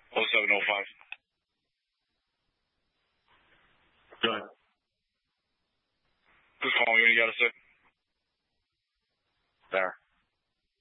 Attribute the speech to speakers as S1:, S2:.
S1: 0705.
S2: Go ahead.
S1: Who's calling you? You got to sit.
S2: There.